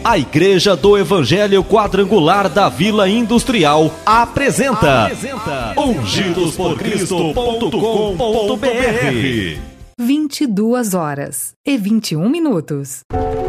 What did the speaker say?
A Igreja do Evangelho Quadrangular da Vila Industrial apresenta ungidosporcristo.com.br 22h21.